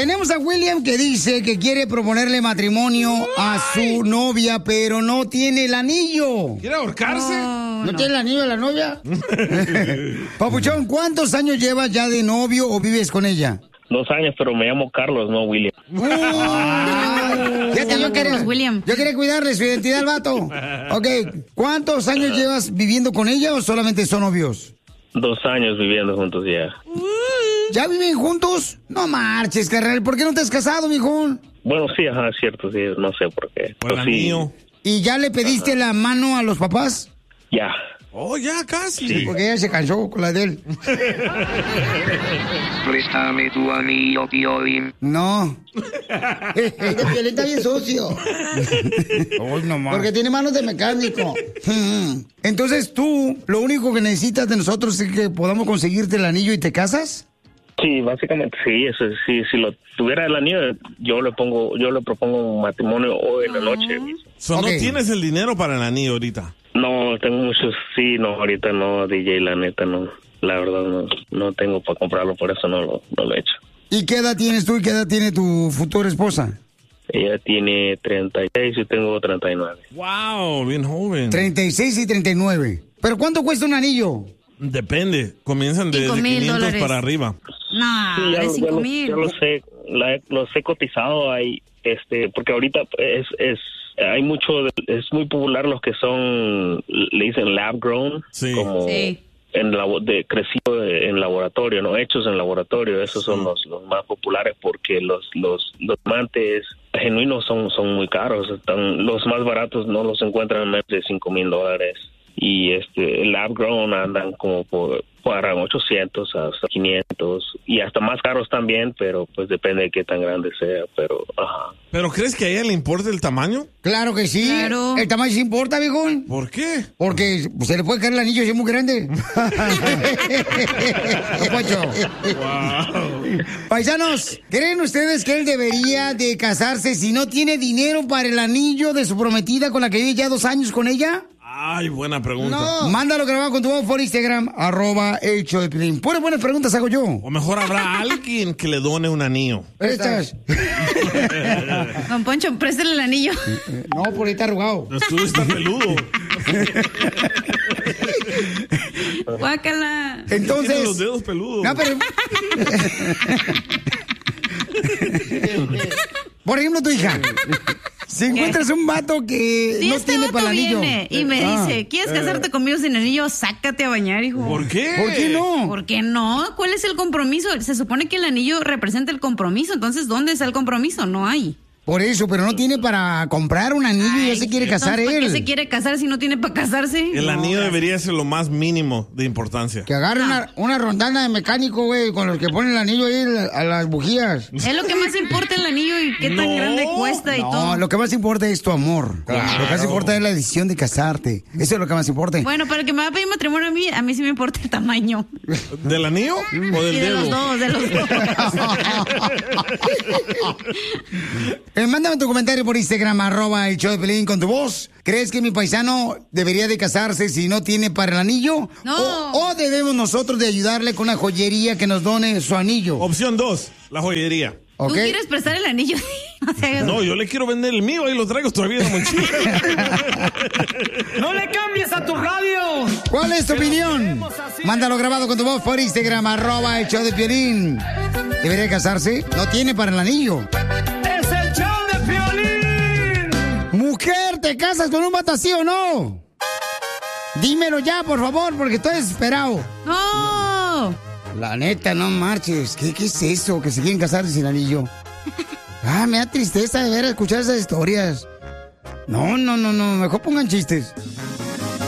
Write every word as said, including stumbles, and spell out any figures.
Tenemos a William que dice que quiere proponerle matrimonio a su novia, pero no tiene el anillo. ¿Quiere ahorcarse? Oh, ¿No, ¿No tiene el anillo de la novia? Papuchón, ¿cuántos años llevas ya de novio o vives con ella? Dos años, pero me llamo Carlos, no William. Uh, fíjate, yo, quería, William. yo quería cuidarle su identidad al vato. Ok, ¿cuántos años llevas viviendo con ella o solamente son novios? Dos años viviendo juntos ya. ¿Ya viven juntos? No marches, carnal. ¿Por qué no te has casado, mijón? Bueno, sí, ajá, cierto, sí, no sé por qué. Por el anillo. ¿Y ya le pediste ajá. la mano a los papás? Ya. Oh, ya, casi. Sí, porque ella se cansó con la de él. Préstame tu anillo, Piolín. No. El de Piolín está bien sucio. Oh, no más. Porque tiene manos de mecánico. Entonces tú, lo único que necesitas de nosotros es que podamos conseguirte el anillo y te casas. Sí, básicamente sí, eso sí, si lo tuviera el anillo, yo le pongo, yo le propongo un matrimonio hoy en la noche. So, okay. ¿No tienes el dinero para el anillo ahorita? No, tengo muchos, sí, no, ahorita no, D J, la neta, no, la verdad no, no tengo para comprarlo, por eso no lo, no lo he hecho. ¿Y qué edad tienes tú y qué edad tiene tu futura esposa? Ella tiene treinta y seis y yo tengo treinta y nueve. Wow, bien joven. treinta y seis y treinta y nueve. ¿Pero cuánto cuesta un anillo? Depende, comienzan de, de quinientos dólares para arriba. No, sí, ya, de cinco mil. Yo lo sé, la, los he cotizado ahí, este, porque ahorita es, es, hay mucho, es muy popular los que son, le dicen lab grown, sí. como sí. en la, de crecido en laboratorio, no hechos en laboratorio. Esos son sí. los, los más populares porque los, los, los diamantes genuinos son, son muy caros. Están, los más baratos no los encuentran en menos de cinco mil dólares. Y este, el lab grown andan como por, para ochocientos hasta quinientos y hasta más caros también, pero pues depende de qué tan grande sea, pero ajá. ¿Pero crees que a ella le importa el tamaño? Claro que sí. Claro. El tamaño sí importa, viejón. ¿Por qué? Porque se le puede caer el anillo si es muy grande. Wow. Paisanos, ¿creen ustedes que él debería de casarse si no tiene dinero para el anillo de su prometida con la que vive ya dos años con ella? Ay, buena pregunta. No. Mándalo grabado con tu voz por Instagram, arroba el show de Piolín. Puras buenas preguntas hago yo. O mejor habrá alguien que le done un anillo. Estas. Don Poncho, préstale el anillo. No, por ahí está arrugado. Tú estás peludo. Guácala. Entonces. Tiene los dedos peludos. No, pero... Por ejemplo, tu hija. Si encuentras un vato que si no este tiene para el anillo viene y me ah, dice, ¿quieres casarte eh. conmigo sin anillo? Sácate a bañar, hijo. ¿Por qué? ¿Por qué no? ¿Por qué no? ¿Cuál es el compromiso? Se supone que el anillo representa el compromiso. Entonces, ¿dónde está el compromiso? No hay. Por eso, pero no tiene para comprar un anillo. Ay, y ya se quiere casar él. ¿Por qué se quiere casar si no tiene para casarse? El no, anillo gracias. debería ser lo más mínimo de importancia. Que agarre no. una, una rondana de mecánico, güey, con los que ponen el anillo ahí a las bujías. Es lo que más importa el anillo y qué no, tan grande cuesta y no, todo. No, lo que más importa es tu amor. Claro. Lo que más importa es la decisión de casarte. Eso es lo que más importa. Bueno, para el que me va a pedir matrimonio a mí, a mí sí me importa el tamaño. ¿Del anillo o del y de dedo? los dos, de los dos. eh, mándame tu comentario por Instagram, arroba el show de Piolín con tu voz. ¿Crees que mi paisano debería de casarse si no tiene para el anillo? No. ¿O, o debemos nosotros de ayudarle con una joyería que nos done su anillo? Opción dos, la joyería. ¿Tú okay. quieres prestar el anillo? O sea, no, yo le quiero vender el mío, ahí lo traigo todavía en la mochila. ¡No le cambies a tu radio! ¿Cuál es tu opinión? Mándalo grabado con tu voz por Instagram, arroba el show de Piolín. ¿Debería casarse? No tiene para el anillo. ¡Es el show de Piolín! Mujer, ¿te casas con un vato así o no? Dímelo ya, por favor, porque estoy desesperado. ¡No! La neta, no marches. ¿Qué, qué es eso? Que se quieren casar sin anillo. Ah, me da tristeza de ver escuchar esas historias. No, no, no, no. Mejor pongan chistes.